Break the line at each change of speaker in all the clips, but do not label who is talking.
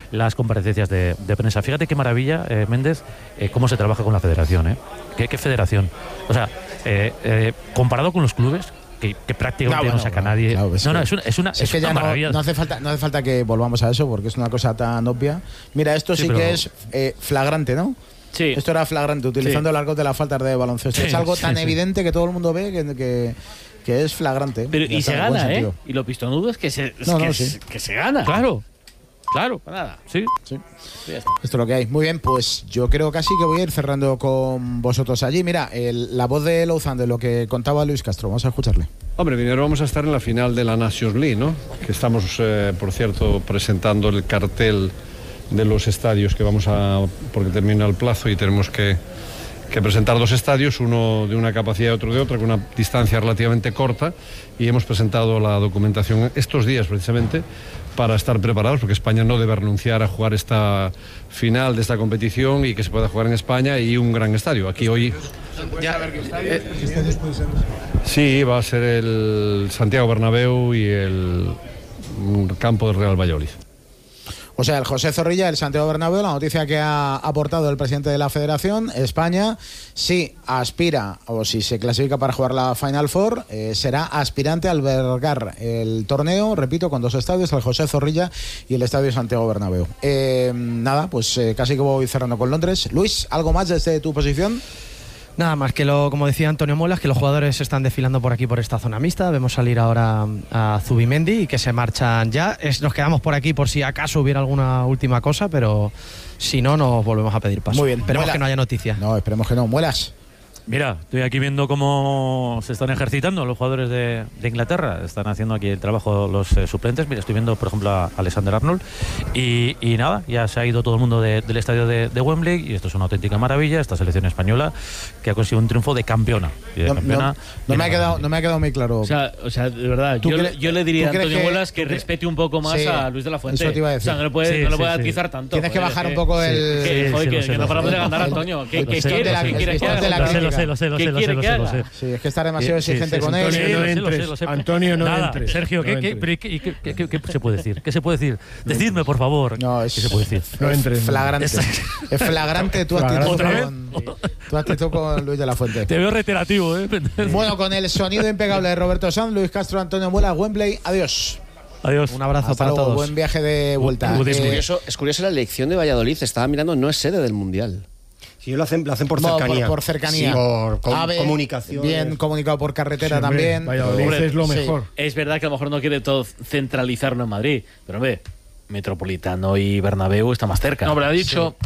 las comparecencias de prensa. Fíjate qué maravilla, Méndez, cómo se trabaja con la federación, ¿Qué federación? O sea, comparado con los clubes, que prácticamente no saca nadie.
Claro, es
una maravilla.
No hace falta que volvamos a eso, porque es una cosa tan obvia. Mira, esto sí que es flagrante, ¿no?
Sí.
Esto era flagrante, utilizando el argot de las faltas de baloncesto. Es algo tan evidente que todo el mundo ve que es flagrante.
Pero, y se gana, Y lo pistonudo es que se gana.
Claro.
Nada.
Sí.
Esto es lo que hay. Muy bien, pues yo creo casi que voy a ir cerrando con vosotros allí. Mira, la voz de Louzán, de lo que contaba Luis Castro. Vamos a escucharle.
Hombre, primero vamos a estar en la final de la Nations League, ¿no? Que estamos, por cierto, presentando el cartel de los estadios que vamos a... porque termina el plazo y tenemos que presentar 2 estadios, uno de una capacidad y otro de otra, con una distancia relativamente corta, y hemos presentado la documentación estos días precisamente para estar preparados, porque España no debe renunciar a jugar esta final de esta competición y que se pueda jugar en España y un gran estadio. Aquí hoy... Sí, va a ser el Santiago Bernabéu y el campo del Real Valladolid.
O sea, el José Zorrilla, el Santiago Bernabéu, la noticia que ha aportado el presidente de la Federación, España, si aspira o si se clasifica para jugar la Final Four, será aspirante a albergar el torneo, repito, con 2 estadios, el José Zorrilla y el estadio Santiago Bernabéu. Nada, pues casi que voy cerrando con Londres. Luis, ¿algo más desde tu posición?
Nada más que como decía Antonio Muelas, que los jugadores están desfilando por aquí, por esta zona mixta. Vemos salir ahora a Zubimendi y que se marchan ya. Nos quedamos por aquí por si acaso hubiera alguna última cosa, pero si no, nos volvemos a pedir paso.
Muy bien.
Esperemos que no haya noticias.
No, esperemos que no. Muelas.
Mira, estoy aquí viendo cómo se están ejercitando los jugadores de Inglaterra. Están haciendo aquí el trabajo los suplentes. Mira, estoy viendo, por ejemplo, a Alexander Arnold. Y nada, ya se ha ido todo el mundo del estadio de Wembley. Y esto es una auténtica maravilla. Esta selección española que ha conseguido un triunfo de campeona.
No me ha quedado muy claro.
O sea, de verdad, yo le diría a Antonio Muelas que respete un poco más a Luis de la Fuente.
Eso te iba a decir.
O sea, no le puede atizar tanto.
Tienes que bajar un poco
que no paramos de ganar, Antonio. ¿Qué quieres?
Lo sé.
Sí, es que estar demasiado exigente con él.
Antonio, no
Nada,
entres.
Sergio, ¿qué se puede decir? ¿Qué se puede decir? Decidme, por favor.
No,
¿qué se puede decir?
No entres.
Flagrante. Es flagrante tu actitud con Luis de la Fuente.
Te veo reiterativo,
Bueno, con el sonido impecable de Roberto Sanz, Luis Castro, Antonio Muelas, Wembley. Adiós.
Un abrazo para todos.
Buen viaje de vuelta.
Es curioso la elección de Valladolid. Estaba mirando, no es sede del Mundial.
Sí, lo hacen por cercanía.
Por cercanía.
Sí, por comunicación.
Bien comunicado por carretera también.
Valladolid es lo mejor.
Es verdad que a lo mejor no quiere todo centralizarlo en Madrid, pero hombre, Metropolitano y Bernabéu está más cerca.
No, pero ha dicho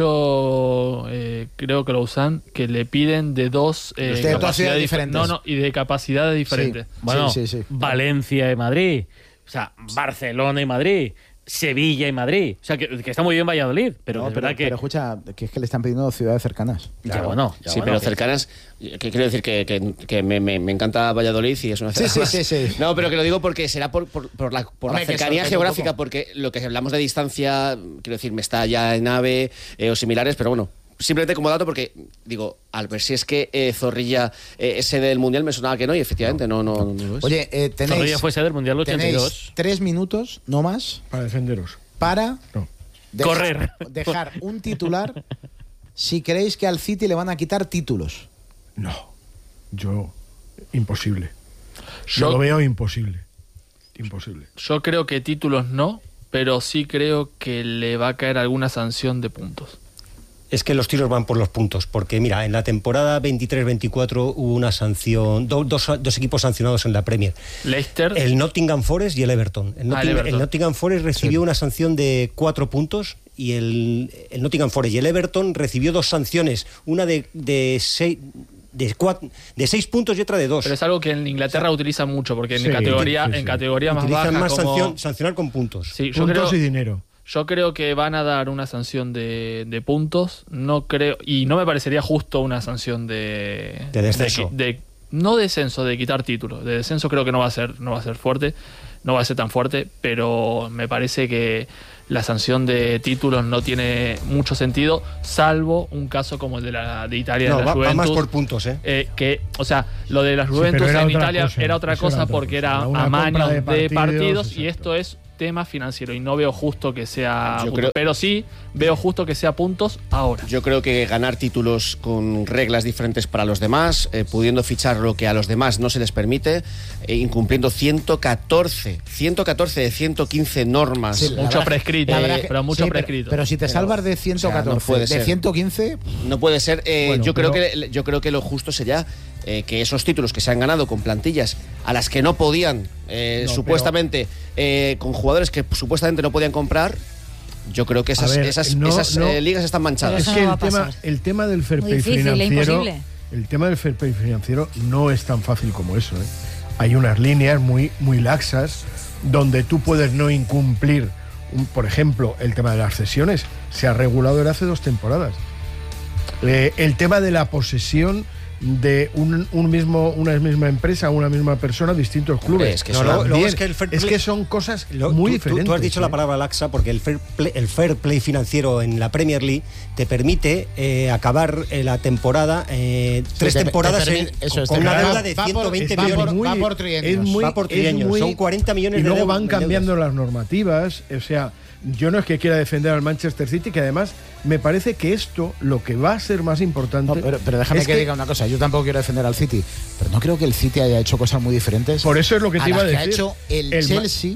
creo que Louzán, que le piden de 2
capacidades diferentes.
Y de capacidades diferentes.
Sí.
Bueno,
sí.
Valencia y Madrid, o sea, Barcelona y Madrid, Sevilla y Madrid. O sea, que está muy bien Valladolid, pero es verdad que...
Pero escucha, que es que le están pidiendo ciudades cercanas.
Pero cercanas... Que quiero decir que me encanta Valladolid y es una ciudad
Sí.
No, pero que lo digo porque será por la cercanía geográfica, porque lo que hablamos de distancia, quiero decir, Mestalla en AVE o similares, pero bueno... Simplemente como dato, porque digo, al ver si es que Zorrilla es sede del Mundial, me sonaba que no, y efectivamente no lo es.
Oye,
Zorrilla fue sede del Mundial 82.
Tenéis 3 minutos, no más,
para defenderos.
Para
correr.
Dejar un titular si creéis que al City le van a quitar títulos.
No, imposible. Yo lo veo imposible.
Yo creo que títulos no, pero sí creo que le va a caer alguna sanción de puntos.
Es que los tiros van por los puntos, porque mira, en la temporada 23-24 hubo una sanción, dos equipos sancionados en la Premier.
Leicester.
El Nottingham Forest y el Everton. El Nottingham Forest recibió una sanción de 4 puntos y el Nottingham Forest y el Everton recibió 2 sanciones, una de 6 puntos y otra de 2.
Pero es algo que en Inglaterra utilizan mucho, porque en categoría más baja
más sancionar con puntos.
Sí,
puntos y dinero.
Yo creo que van a dar una sanción de puntos. No creo, y no me parecería justo una sanción de
descenso.
No descenso, de quitar títulos. De descenso creo que no va a ser fuerte, no va a ser tan fuerte, pero me parece que la sanción de títulos no tiene mucho sentido, salvo un caso como el de Italia, de la Juventus.
Va más por puntos,
o sea, lo de la Juventus en Italia era otra cosa porque era amaño de partidos y esto es tema financiero y no veo justo que sea puntos, pero sí veo justo que sea puntos ahora.
Yo creo que ganar títulos con reglas diferentes para los demás, pudiendo fichar lo que a los demás no se les permite, incumpliendo 114 de 115 normas.
Sí, mucho prescrito, pero mucho prescrito.
Pero si te salvas de 114, no de 115...
No puede ser. Bueno, yo creo que lo justo sería que esos títulos que se han ganado con plantillas a las que no podían, supuestamente, con jugadores que supuestamente no podían comprar, yo creo que esas ligas están manchadas.
Es que el tema del fair play financiero, el tema del fair play financiero no es tan fácil como eso, ¿eh? Hay unas líneas muy laxas donde tú puedes no incumplir. Por ejemplo, el tema de las cesiones se ha regulado desde hace 2 temporadas. El tema de la posesión de una misma empresa, una misma persona, distintos clubes. Es que son cosas muy diferentes.
Tú has dicho la palabra laxa porque el fair play financiero en la Premier League te permite acabar la temporada 3 temporadas con una deuda de 120 millones.
Va por trienios.
Son 40 millones de euros.
Y luego van cambiando las normativas. O sea, yo no es que quiera defender al Manchester City, que además me parece que esto lo que va a ser más importante.
No, pero déjame que diga una cosa. Yo tampoco quiero defender al City, pero no creo que el City haya hecho cosas muy diferentes.
Por eso es lo que te iba a decir.
Que ha hecho el Chelsea.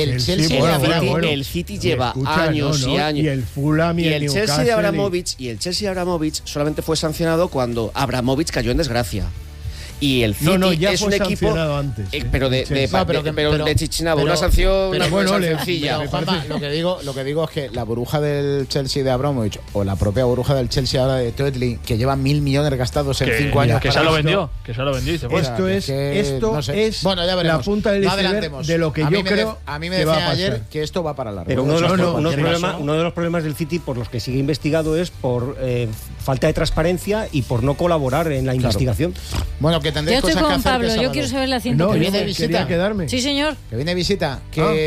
El City lleva años y años.
Y el Fulham y el
Chelsea de Abramovich solamente fue sancionado cuando Abramovich cayó en desgracia. Y el City
ya
es
fue
un equipo
antes,
pero de Chichinabo, una sanción sencilla.
Pero, Juanma, lo que digo es que la burbuja del Chelsea de Abramovich o la propia burbuja del Chelsea ahora de Toetli, que lleva 1.000 millones gastados en 5 años,
que ya lo vendió y se fue.
Esto es
bueno, ya veremos.
La punta del iceberg de lo que yo creo.
A mí me decía ayer que esto va para largo.
Pero uno de los problemas del City por los que sigue investigado es por falta de transparencia y por no colaborar en la investigación.
Bueno, que tendréis
yo estoy
cosas
con
que hacer.
Pablo, yo quiero saber la siguiente.
Que viene de visita.
Quedarme.
Sí, señor.
Que viene de visita.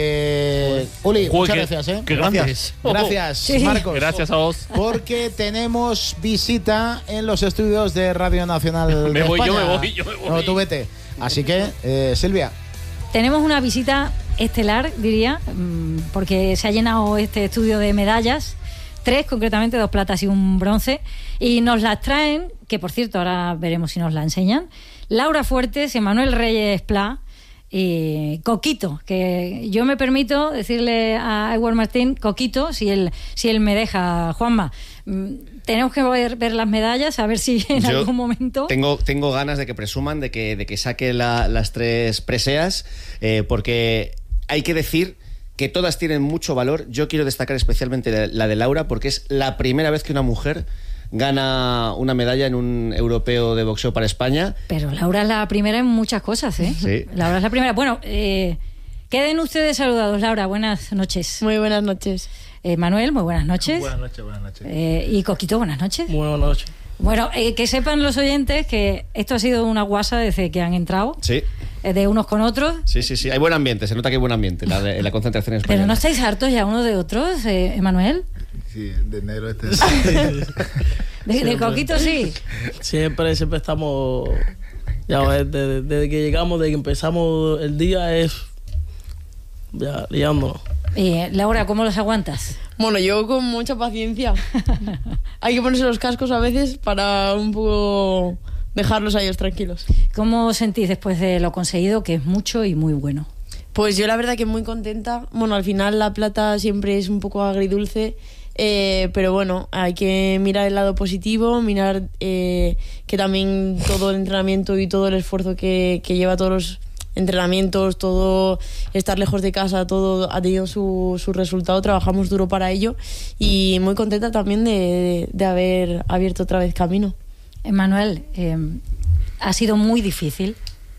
Uli, muchas gracias, ¿eh? Gracias,
sí.
Marcos.
Gracias a vos.
Porque tenemos visita en los estudios de Radio Nacional de España.
Yo me voy.
No, tú vete. Así que, Silvia.
Tenemos una visita estelar, diría, porque se ha llenado este estudio de medallas. 3, concretamente, 2 platas y un bronce, y nos las traen, que por cierto ahora veremos si nos la enseñan, Laura Fuertes, Emanuel Reyes Pla y Coquito, que yo me permito decirle a Edward Martín Coquito, si él me deja, Juanma. Tenemos que ver las medallas, a ver si en algún momento...
Tengo ganas de que presuman, de que saque las 3 preseas, porque hay que decir que todas tienen mucho valor. Yo quiero destacar especialmente la de Laura, porque es la primera vez que una mujer gana una medalla en un europeo de boxeo para España.
Pero Laura es la primera en muchas cosas, ¿eh?
Sí.
Laura es la primera. Bueno, queden ustedes saludados. Laura, buenas noches.
Muy buenas noches.
Manuel, muy buenas noches.
Buenas noches.
Y Coquito, buenas noches.
Muy buenas noches.
Bueno, que sepan los oyentes que esto ha sido una guasa desde que han entrado.
Sí.
De unos con otros.
Sí. Hay buen ambiente, se nota que hay buen ambiente en la concentración española.
Pero ¿no estáis hartos ya unos de otros, Emanuel?
Sí, de negro este.
de Coquito sí.
Siempre estamos. Ya, desde que llegamos, desde que empezamos el día es. Ya, liándonos.
Laura, ¿cómo los aguantas?
Bueno, yo con mucha paciencia. Hay que ponerse los cascos a veces para un poco dejarlos a ellos tranquilos.
¿Cómo os sentís después de lo conseguido, que es mucho y muy bueno?
Pues yo la verdad que muy contenta. Bueno, al final la plata siempre es un poco agridulce, pero bueno, hay que mirar el lado positivo, mirar que también todo el entrenamiento y todo el esfuerzo que lleva todos los entrenamientos, todo estar lejos de casa, todo ha tenido su resultado. Trabajamos duro para ello y muy contenta también de haber abierto otra vez camino.
Manuel, ha sido muy difícil.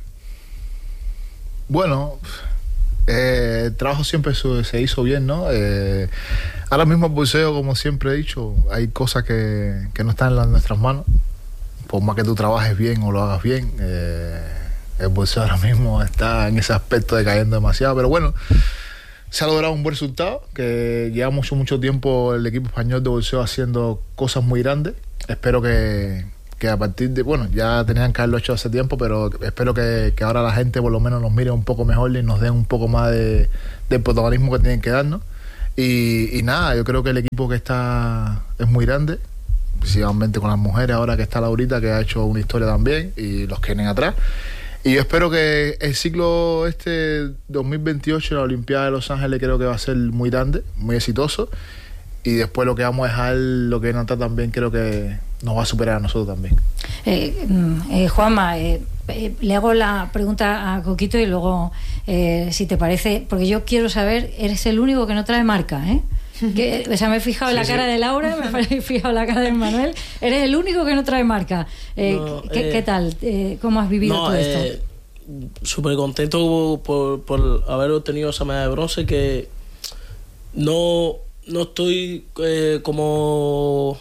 Bueno, el trabajo siempre se hizo bien, ¿no? Ahora mismo el boxeo, como siempre he dicho, hay cosas que no están en nuestras manos. Por más que tú trabajes bien o lo hagas bien, el boxeo ahora mismo está en ese aspecto decayendo demasiado. Pero bueno, se ha logrado un buen resultado, que llevamos mucho tiempo el equipo español de boxeo haciendo cosas muy grandes. Espero que a partir de, bueno, ya tenían que haberlo hecho hace tiempo, pero espero que ahora la gente por lo menos nos mire un poco mejor y nos den un poco más de protagonismo que tienen que darnos. Y nada, yo creo que el equipo que está es muy grande, principalmente con las mujeres, ahora que está Laurita, que ha hecho una historia también, y los que vienen atrás. Y yo espero que el ciclo 2028, la Olimpiada de Los Ángeles, creo que va a ser muy grande, muy exitoso. Y después lo que vamos a dejar, lo que viene atrás también, creo que nos va a superar a nosotros también.
Juanma, le hago la pregunta a Coquito y luego, si te parece, porque yo quiero saber, eres el único que no trae marca, ¿eh? O sea, me he fijado en la cara de Laura, me he fijado en la cara de Manuel. Eres el único que no trae marca. ¿Qué tal? ¿Cómo has vivido todo esto?
Súper contento por haber obtenido esa medalla de bronce, que no estoy como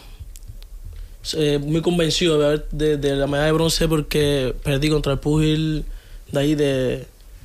muy convencido de la medalla de bronce, porque perdí contra el púgil de ahí de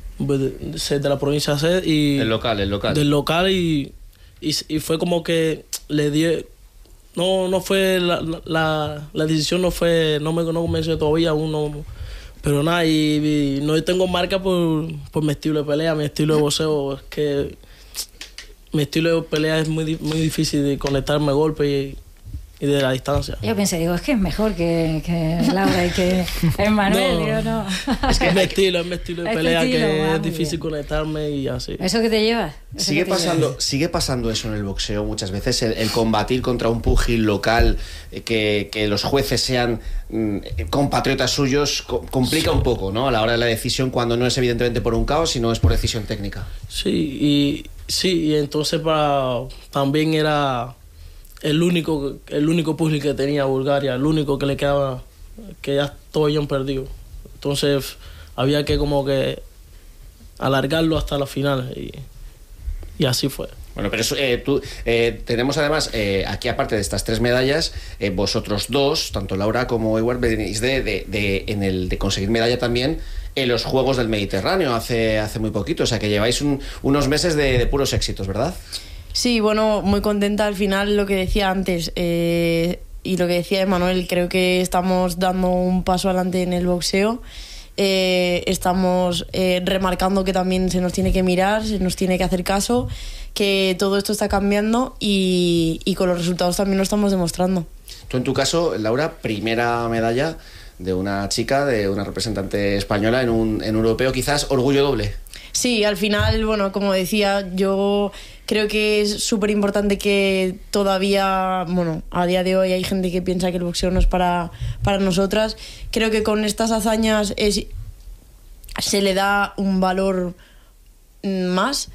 la provincia C y
el local
del local, y fue como que le di, no fue la decisión, no me convenció todavía uno, pero nada, y no tengo marca por mi estilo de pelea, mi estilo de boxeo. Es que mi estilo de pelea es muy difícil de conectarme a golpe y de la distancia.
Yo pensé, es que es mejor que Laura y que Manuel. No.
Es que es mi estilo de pelea, que es difícil conectarme y así.
¿Eso que te llevas?
Sigue pasando eso en el boxeo muchas veces, el combatir contra un púgil local, que los jueces sean compatriotas suyos, complica un poco, ¿no? A la hora de la decisión, cuando no es evidentemente por un caos, sino es por decisión técnica.
Sí, y entonces también era el único púgil que tenía Bulgaria, el único que le quedaba, que ya todos habían perdido. Entonces había que como que alargarlo hasta la final, y así fue.
Bueno, pero eso, tenemos además, aquí aparte de estas 3 medallas, vosotros dos, tanto Laura como Edward, venís de conseguir medalla también en los Juegos del Mediterráneo hace muy poquito, o sea que lleváis unos meses de puros éxitos, ¿verdad?
Sí, bueno, muy contenta. Al final, lo que decía antes y lo que decía Emanuel, creo que estamos dando un paso adelante en el boxeo. Estamos remarcando que también se nos tiene que mirar, se nos tiene que hacer caso, que todo esto está cambiando y con los resultados también lo estamos demostrando.
Tú, en tu caso, Laura, primera medalla de una chica, de una representante española en un europeo, quizás orgullo doble.
Sí, al final, bueno, como decía, yo creo que es súper importante que todavía, bueno, a día de hoy hay gente que piensa que el boxeo no es para nosotras. Creo que con estas hazañas se le da un valor más.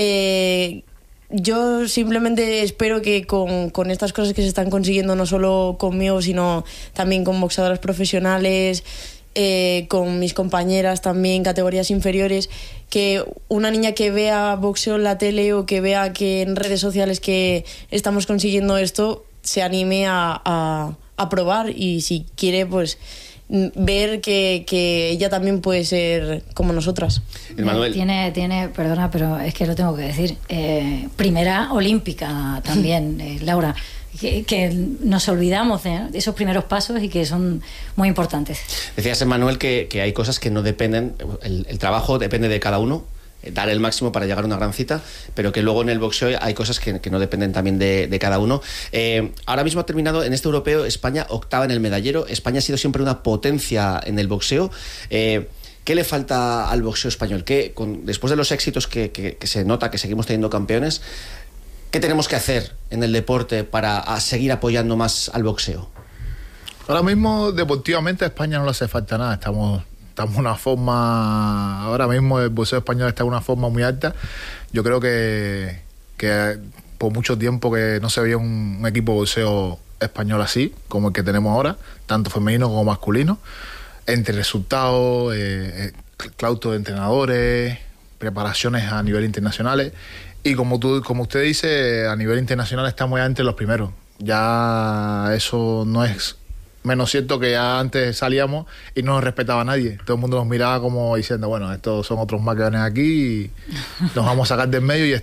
Yo simplemente espero que con estas cosas que se están consiguiendo, no solo conmigo, sino también con boxeadoras profesionales, con mis compañeras también, categorías inferiores, que una niña que vea boxeo en la tele o que vea que en redes sociales que estamos consiguiendo esto, se anime a probar, y si quiere, pues ver que ella también puede ser como nosotras.
Manuel.
Tiene, perdona, pero es que lo tengo que decir, primera olímpica también, Laura, que nos olvidamos de esos primeros pasos y que son muy importantes.
Decías, Manuel, que hay cosas que no dependen, el trabajo depende de cada uno, dar el máximo para llegar a una gran cita, pero que luego en el boxeo hay cosas que no dependen también de cada uno. Ahora mismo ha terminado en este europeo España octava en el medallero. España ha sido siempre una potencia en el boxeo. ¿Qué le falta al boxeo español? Después de los éxitos que se nota que seguimos teniendo campeones, ¿qué tenemos que hacer en el deporte para seguir apoyando más al boxeo?
Ahora mismo, deportivamente, a España no le hace falta nada. Estamos en una forma... Ahora mismo el boxeo español está en una forma muy alta. Yo creo que por mucho tiempo que no se veía un equipo de boxeo español así, como el que tenemos ahora, tanto femenino como masculino, entre resultados, claustro de entrenadores, preparaciones a nivel internacionales. Y como usted dice, a nivel internacional estamos ya entre los primeros. Ya eso no es menos cierto que ya antes salíamos y no nos respetaba a nadie. Todo el mundo nos miraba como diciendo, bueno, estos son otros más que vienen aquí y nos vamos a sacar del medio y ya está.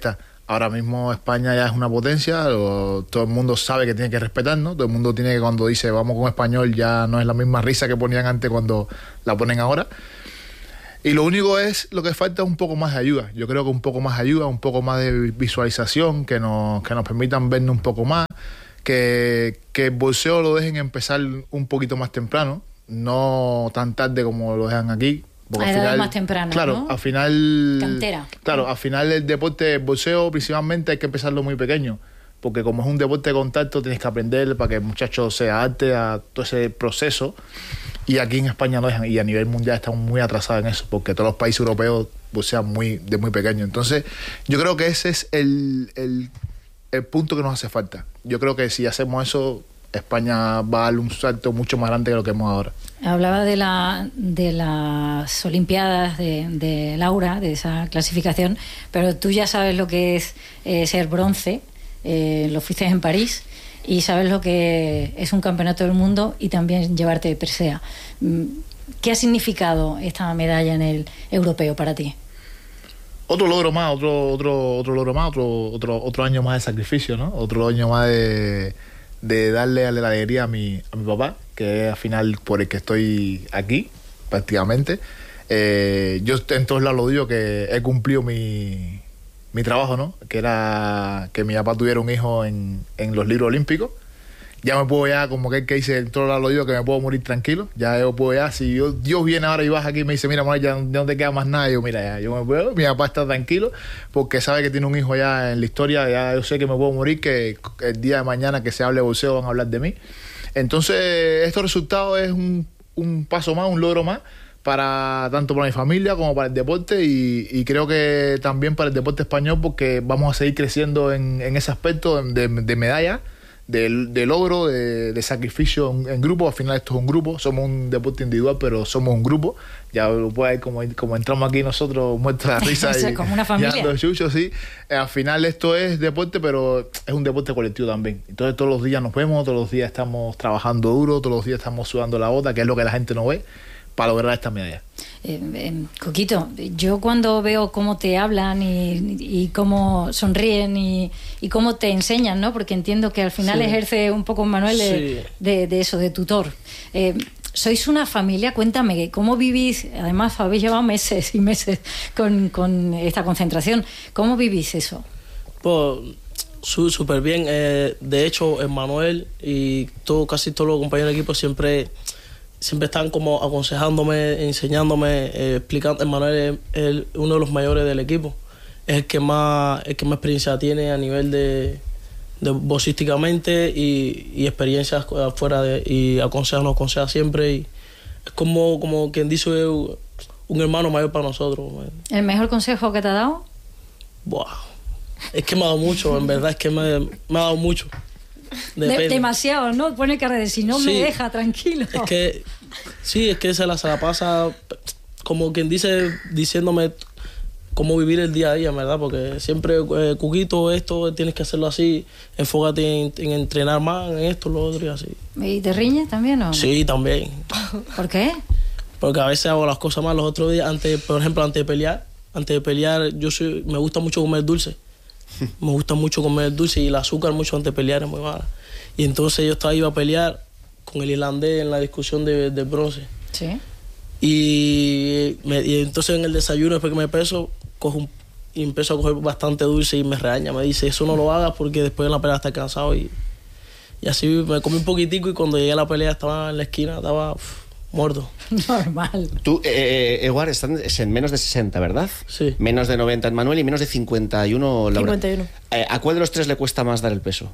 Ahora mismo España ya es una potencia, todo el mundo sabe que tiene que respetarnos, todo el mundo tiene que, cuando dice vamos con Español, ya no es la misma risa que ponían antes cuando la ponen ahora. Y lo único es, lo que falta es un poco más de ayuda. Yo creo que un poco más de ayuda, un poco más de visualización, que nos permitan vernos un poco más, que el boxeo lo dejen empezar un poquito más temprano, no tan tarde como lo dejan aquí.
A edad más temprana,
claro,
¿no?
Al final...
Cantera.
Claro, al final el deporte, el boxeo, principalmente hay que empezarlo muy pequeño, porque como es un deporte de contacto, tienes que aprender para que el muchacho se adapte a todo ese proceso, y aquí en España no dejan, y a nivel mundial estamos muy atrasados en eso, porque todos los países europeos boxean de muy pequeño. Entonces, yo creo que ese es el punto que nos hace falta. Yo creo que si hacemos eso, España va a dar un salto mucho más grande que lo que hemos ahora.
Hablaba de las Olimpiadas de Laura, de esa clasificación, pero tú ya sabes lo que es ser bronce, lo fuiste en París, y sabes lo que es un campeonato del mundo y también llevarte presea. ¿Qué ha significado esta medalla en el europeo para ti?
Otro logro más, otro logro más, otro año más de sacrificio, ¿no? Otro año más de darle la alegría a mi papá, que es al final por el que estoy aquí, prácticamente. Yo en todos lados lo digo, que he cumplido mi trabajo, ¿no? Que era que mi papá tuviera un hijo en los libros olímpicos. Ya me puedo, ya como que dice, en todos lados lo digo, que me puedo morir tranquilo. Ya yo puedo, ya, si Dios viene ahora y vas aquí y me dice, mira, Manuel, ya no te queda más nada, yo, mira, ya, yo me puedo, mi papá está tranquilo, porque sabe que tiene un hijo ya en la historia, ya yo sé que me puedo morir, que el día de mañana que se hable de boxeo van a hablar de mí. Entonces, estos resultados es un paso más, un logro más, tanto para mi familia como para el deporte, y creo que también para el deporte español, porque vamos a seguir creciendo en ese aspecto de medallas, de logro, de sacrificio en grupo. Al final esto es un grupo, somos un deporte individual, pero somos un grupo. Ya lo puede, como entramos aquí nosotros, muestra la risa y
como una familia.
Los chuchos, sí. Al final esto es deporte, pero es un deporte colectivo también. Entonces todos los días nos vemos, todos los días estamos trabajando duro, todos los días estamos sudando la bota, que es lo que la gente no ve, para lograr esta medalla.
Coquito, yo cuando veo cómo te hablan y cómo sonríen y cómo te enseñan, ¿no? Porque entiendo que al final ejerce un poco, Manuel, de eso, de tutor. Sois una familia, cuéntame, ¿cómo vivís? Además, habéis llevado meses y meses con esta concentración. ¿Cómo vivís eso?
Pues súper bien. De hecho, Manuel y casi todos los compañeros del equipo siempre están como aconsejándome, enseñándome, explicando. Manuel es uno de los mayores del equipo, es el que más experiencia tiene a nivel de boxísticamente y experiencias afuera y nos aconseja siempre, y es como quien dice un hermano mayor para nosotros.
¿El mejor consejo que te ha dado?
Buah, es que me ha dado mucho, en verdad, es que me ha dado mucho.
Demasiado, ¿no? Pone cara de si no me deja tranquilo.
Es que se la pasa como quien dice, diciéndome cómo vivir el día a día, ¿verdad? Porque siempre, Cuquito, esto tienes que hacerlo así, enfócate en entrenar más, en esto, lo otro y así.
¿Y te riñes también o no?
Sí, también.
¿Por qué?
Porque a veces hago las cosas mal. Los otros días, por ejemplo, antes de pelear, me gusta mucho comer dulce. Me gusta mucho comer dulce, y el azúcar mucho antes de pelear es muy mala. Y entonces yo iba a pelear con el irlandés en la discusión de bronce.
Sí.
Y entonces en el desayuno, después que me peso, y empiezo a coger bastante dulce, y me regaña, me dice, eso no lo hagas porque después de la pelea estás cansado. Y así me comí un poquitico, y cuando llegué a la pelea estaba en la esquina, estaba muerto.
Normal.
Tú, Eguard, estás en menos de 60, ¿verdad?
Sí.
Menos de 90 en Manuel y menos de 51 Laura.
51.
¿A cuál de los tres le cuesta más dar el peso?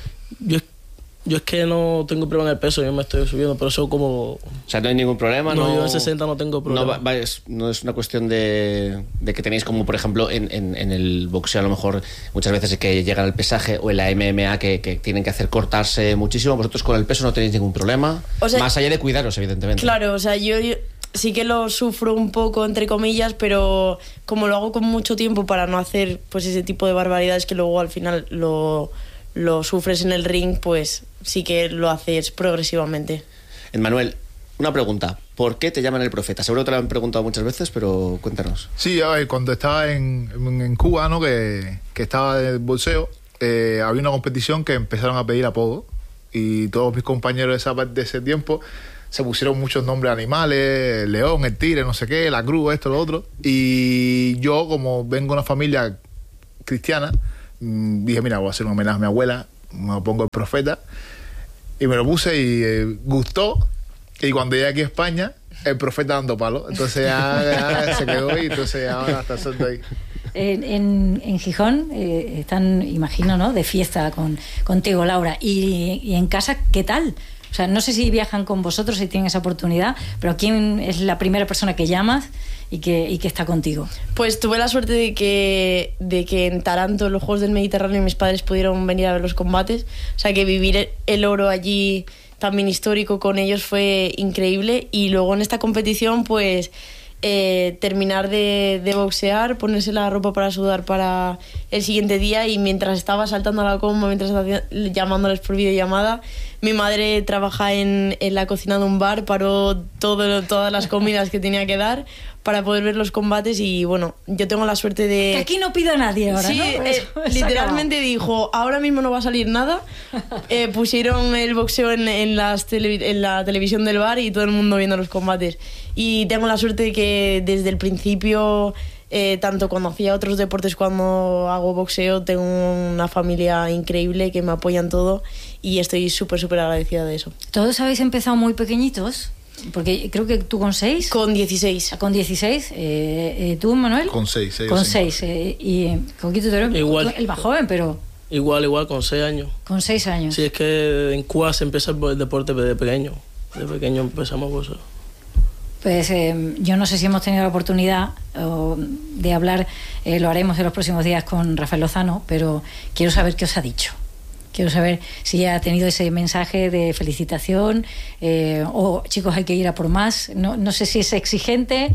Yo es que no tengo problema en el peso, yo me estoy subiendo, pero eso como...
O sea, no hay ningún problema, ¿no?
Yo en 60 no tengo problema.
No es una cuestión de que tenéis como, por ejemplo, en el boxeo a lo mejor muchas veces que llegan al pesaje, o en la MMA que tienen que hacer cortarse muchísimo. Vosotros con el peso no tenéis ningún problema, o sea, más allá de cuidaros, evidentemente.
Claro, o sea, yo sí que lo sufro un poco, entre comillas, pero como lo hago con mucho tiempo para no hacer pues ese tipo de barbaridades que luego al final lo sufres en el ring, pues sí que lo haces progresivamente.
Manuel, Una pregunta, ¿por qué te llaman el profeta? Seguro te lo han preguntado muchas veces, pero cuéntanos.
Sí, a ver, cuando estaba en Cuba, ¿no? que estaba de boxeo, había una competición que empezaron a pedir apodos y todos mis compañeros de ese tiempo se pusieron muchos nombres de animales, el león, el tigre, no sé qué, la cruz, esto, lo otro. Y yo, como vengo de una familia cristiana, dije, mira, voy a hacer un homenaje a mi abuela, me pongo el profeta, y me lo puse y gustó. Y cuando llegué aquí a España, el profeta dando palo. Entonces ya se quedó y entonces ahora está solto ahí.
En Gijón están, imagino, ¿no?, de fiesta contigo, Laura. Y en casa, ¿qué tal? O sea, no sé si viajan con vosotros, si tienen esa oportunidad, pero ¿quién es la primera persona que llamas y que está contigo?
Pues tuve la suerte de que en Taranto, en los Juegos del Mediterráneo, mis padres pudieron venir a ver los combates. O sea, que vivir el oro allí también histórico con ellos fue increíble. Y luego en esta competición, pues terminar de boxear, ponerse la ropa para sudar para el siguiente día, y mientras estaba saltando a la comba, mientras estaba llamándoles por videollamada, mi madre trabaja en la cocina de un bar, paró todas las comidas que tenía que dar para poder ver los combates. Y bueno, yo tengo la suerte de...
Que aquí no pido a nadie ahora,
sí,
¿no?
Literalmente dijo, ahora mismo no va a salir nada. Pusieron el boxeo en la televisión del bar y todo el mundo viendo los combates. Y tengo la suerte de que desde el principio, tanto cuando hacía otros deportes, cuando hago boxeo, tengo una familia increíble que me apoyan todo, y estoy súper agradecida de eso.
¿Todos habéis empezado muy pequeñitos? Porque creo que tú con 6.
Con 16.
Con 16. ¿Tú, Manuel?
Con 6.
Con 6. Y Coquito, tú eres el más joven, pero...
Igual, con 6 años.
Con 6 años.
Sí, es que en Cuba se empieza el deporte de pequeño. De pequeño empezamos por eso.
Pues yo no sé si hemos tenido la oportunidad de hablar, lo haremos en los próximos días con Rafael Lozano, pero quiero saber qué os ha dicho. Quiero saber si ha tenido ese mensaje de felicitación o chicos, hay que ir a por más. No sé si es exigente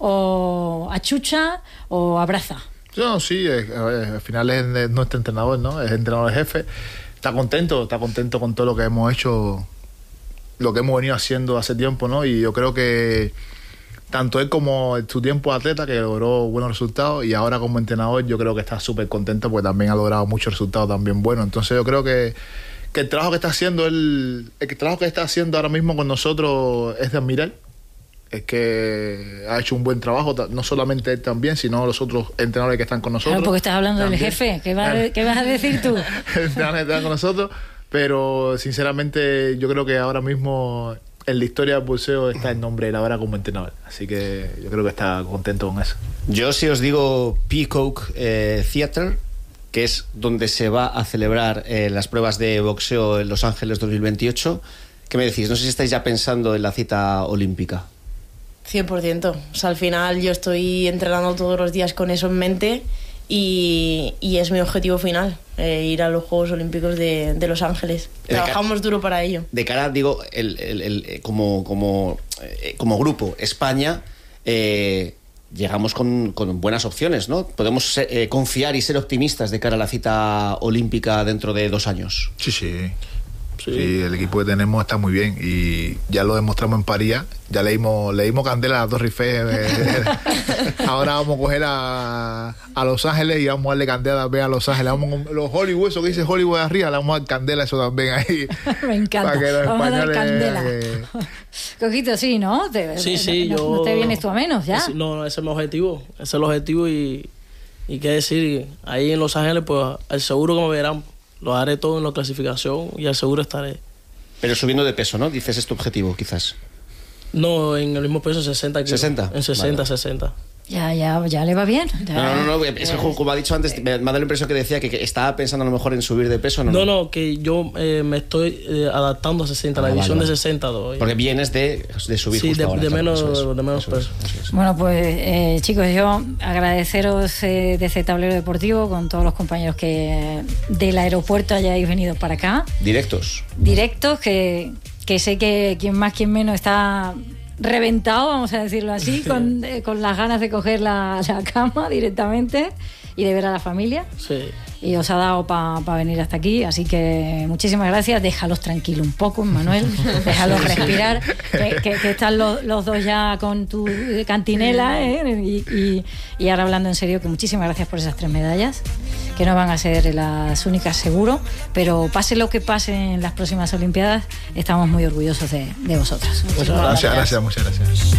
o achucha o abraza.
No, sí, al final es nuestro entrenador, ¿no? Es entrenador jefe. Está contento con todo lo que hemos hecho, lo que hemos venido haciendo hace tiempo, ¿no? Y yo creo que tanto él como su tiempo de atleta, que logró buenos resultados, y ahora como entrenador, yo creo que está súper contento porque también ha logrado muchos resultados también buenos. Entonces yo creo que el trabajo que está haciendo el trabajo que está haciendo ahora mismo con nosotros es de admirar. Es que ha hecho un buen trabajo, no solamente él también, sino los otros entrenadores que están con nosotros.
Claro, porque estás hablando también del jefe. ¿Qué vas a decir tú?
Entrenadores que están con nosotros, pero sinceramente yo creo que ahora mismo en la historia del boxeo está el nombre de él ahora como entrenador. Así que yo creo que está contento con eso.
Yo, si os digo Peacock Theatre, que es donde se va a celebrar las pruebas de boxeo en Los Ángeles 2028, ¿qué me decís? No sé si estáis ya pensando en la cita olímpica.
100%. O sea, al final yo estoy entrenando todos los días con eso en mente, y es mi objetivo final, ir a los Juegos Olímpicos de Los Ángeles. Trabajamos duro para ello.
De cara, digo, como grupo, España, llegamos con buenas opciones, ¿no? Podemos confiar y ser optimistas de cara a la cita olímpica dentro de 2 años.
Sí, el equipo que tenemos está muy bien y ya lo demostramos en París. Ya le dimos candela a la Torre Eiffel. Ahora vamos a coger a Los Ángeles y vamos a darle candela a Los Ángeles. Vamos con los Hollywood, eso que dice Hollywood arriba, le vamos a dar candela eso también ahí.
Me encanta.
Para que los
vamos a dar
españoles,
candela. Coquito, sí, ¿no?
Sí,
no te vienes tú a menos, ya.
No, ese es mi objetivo. Ese es el objetivo y qué decir, ahí en Los Ángeles, pues al seguro que me verán. Lo haré todo en la clasificación y al seguro estaré.
Pero subiendo de peso, ¿no? Dices, es tu objetivo, quizás.
No, en el mismo peso, 60 kilos.
¿60?
En 60,
vale.
60.
Ya le va bien.
No, es que como ha dicho antes, me ha dado la impresión que decía que estaba pensando a lo mejor en subir de peso.
No, que yo me estoy adaptando a 60, la división de 60.
Porque vienes de subir justo ahora.
De menos peso.
Bueno, pues chicos, yo agradeceros de este tablero deportivo con todos los compañeros que del aeropuerto hayáis venido para acá.
Directos,
que sé que quien más, quien menos está reventado, vamos a decirlo así, con las ganas de coger la cama directamente y de ver a la familia.
Sí.
y os ha dado para venir hasta aquí, así que muchísimas gracias. Déjalos tranquilos un poco, Manuel, déjalos respirar, que están los dos ya con tu cantinela, y ahora hablando en serio, que muchísimas gracias por esas 3 medallas, que no van a ser las únicas seguro, pero pase lo que pase en las próximas Olimpiadas, estamos muy orgullosos de vosotros.
Muchas gracias.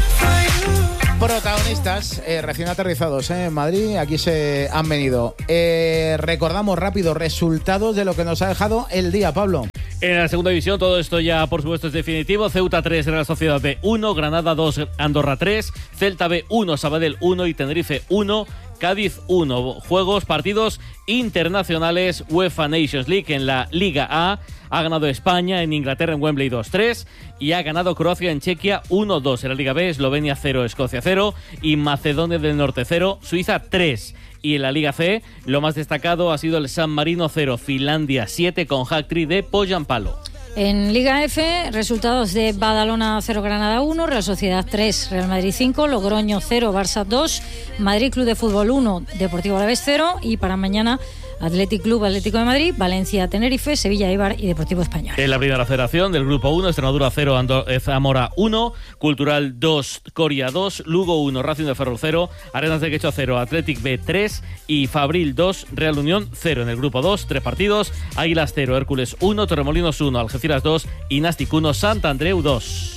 Protagonistas recién aterrizados en Madrid, aquí se han venido. Recordamos rápido resultados de lo que nos ha dejado el día, Pablo.
En la segunda división, todo esto ya por supuesto es definitivo. Ceuta 3, Real Sociedad B 1, Granada 2, Andorra 3, Celta B 1, Sabadell 1 y Tenerife 1, Cádiz 1. Partidos internacionales UEFA Nations League. En la Liga A ha ganado España en Inglaterra en Wembley 2-3 y ha ganado Croacia en Chequia 1-2. En la Liga B, Eslovenia 0, Escocia 0 y Macedonia del Norte 0, Suiza 3. Y en la Liga C, lo más destacado ha sido el San Marino 0, Finlandia 7 con hat-trick de Poyampalo.
En Liga F, resultados de Badalona 0, Granada 1, Real Sociedad 3, Real Madrid 5, Logroño 0, Barça 2, Madrid Club de Fútbol 1, Deportivo Alavés 0 y para mañana Athletic Club Atlético de Madrid, Valencia Tenerife, Sevilla Eibar y Deportivo Español.
En la primera federación del Grupo 1, Extremadura 0, Zamora 1, Cultural 2, Coria 2, Lugo 1, Racing de Ferrol 0, Arenas de Quecho 0, Athletic B 3 y Fabril 2, Real Unión 0. En el Grupo 2, 3 partidos, Águilas 0, Hércules 1, Torremolinos 1, Algeciras 2 y Nàstic 1, Sant Andreu 2.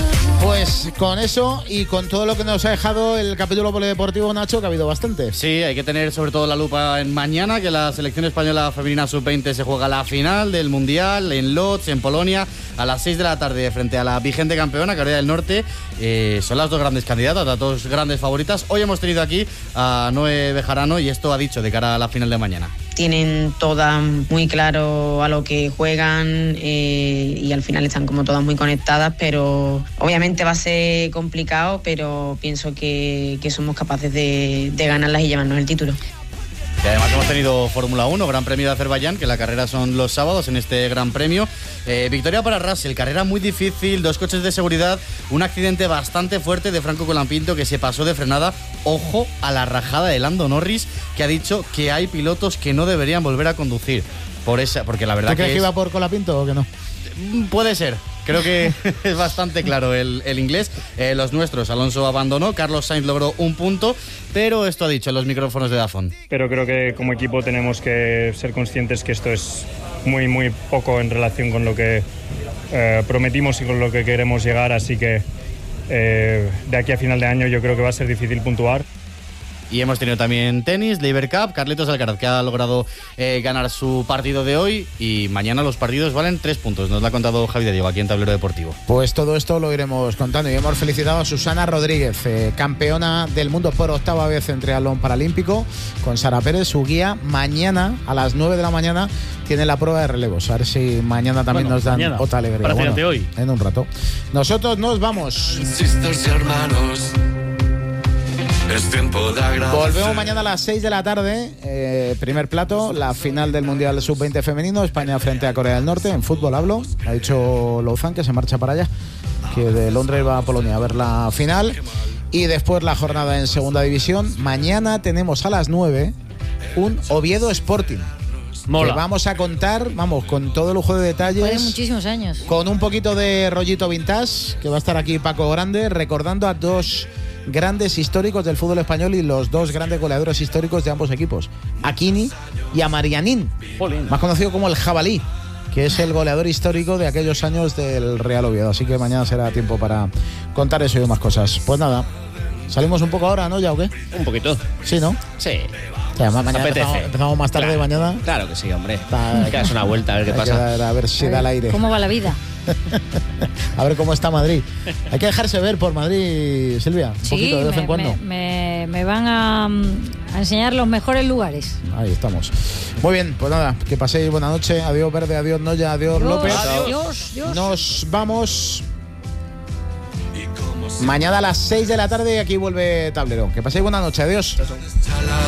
Pues con eso y con todo lo que nos ha dejado el capítulo polideportivo, Nacho, que ha habido bastante.
Sí, hay que tener sobre todo la lupa en mañana, que la selección española femenina sub-20 se juega la final del Mundial en Lodz, en Polonia, a las 6 de la tarde frente a la vigente campeona, Corea del Norte. Son las dos grandes candidatas, las dos grandes favoritas. Hoy hemos tenido aquí a Noé Bejarano y esto ha dicho de cara a la final de mañana.
Tienen todas muy claro a lo que juegan y al final están como todas muy conectadas, pero obviamente va a ser complicado, pero pienso que somos capaces de ganarlas y llevarnos el título.
Y además hemos tenido Fórmula 1, Gran Premio de Azerbaiyán, que la carrera son los sábados en este Gran Premio. Victoria para Russell, carrera muy difícil, 2 coches de seguridad, un accidente bastante fuerte de Franco Colapinto que se pasó de frenada. Ojo a la rajada de Lando Norris, que ha dicho que hay pilotos que no deberían volver a conducir. Porque la verdad
¿Tú crees que iba por Colapinto o que no?
Puede ser. Creo que es bastante claro el inglés. Los nuestros, Alonso abandonó, Carlos Sainz logró un punto, pero esto ha dicho en los micrófonos de Dazón.
Pero creo que como equipo tenemos que ser conscientes que esto es muy, muy poco en relación con lo que prometimos y con lo que queremos llegar, así que de aquí a final de año yo creo que va a ser difícil puntuar.
Y hemos tenido también tenis, Laver Cup, Carlitos Alcaraz, que ha logrado ganar su partido de hoy, y mañana los partidos valen 3 puntos. Nos lo ha contado Javi de Diego aquí en Tablero Deportivo.
Pues todo esto lo iremos contando y hemos felicitado a Susana Rodríguez, campeona del mundo por 8ª vez en triatlón paralímpico, con Sara Pérez, su guía. Mañana a las 9 de la mañana tiene la prueba de relevos. A ver si mañana también nos dan otra alegría.
Hoy.
En un rato. Nosotros nos vamos.
Sisters y hermanos. Es tiempo de agradecer.
Volvemos mañana a las 6 de la tarde. Primer plato, la final del Mundial Sub-20 femenino, España frente a Corea del Norte. En fútbol hablo. Ha dicho Louzán que se marcha para allá, que de Londres va a Polonia a ver la final. Y después la jornada en segunda división. Mañana tenemos a las 9 un Oviedo Sporting.
Mola.
Que vamos a contar, con todo lujo de detalles.
Fue de muchísimos años.
Con un poquito de rollito vintage, que va a estar aquí Paco Grande, recordando a 2 grandes históricos del fútbol español y los 2 grandes goleadores históricos de ambos equipos, a Kini y a Marianín, más conocido como el Jabalí, que es el goleador histórico de aquellos años del Real Oviedo. Así que mañana será tiempo para contar eso y más cosas. Pues nada, salimos un poco ahora, ¿no? ¿Ya o qué?
Un poquito.
Sí, ¿no?
Sí.
O sea, mañana empezamos más tarde, mañana.
Claro que sí, hombre. Hay que darse una vuelta a ver qué pasa.
A ver si da el aire.
¿Cómo va la vida?
A ver cómo está Madrid. Hay que dejarse ver por Madrid, Silvia, un poquito de vez en cuando.
Me van a enseñar los mejores lugares.
Ahí estamos. Muy bien, pues nada, que paséis buena noche. Adiós Verde, adiós Noya, adiós López.
Adiós.
Nos vamos mañana a las 6 de la tarde. Aquí vuelve Tablero. Que paséis buena noche, adiós.